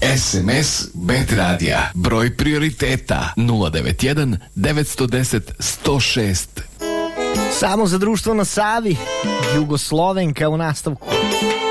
SMS Bet Radija. Broj prioriteta 091 910 106. Samo za društvo na Savi, Jugoslovenka u nastavku.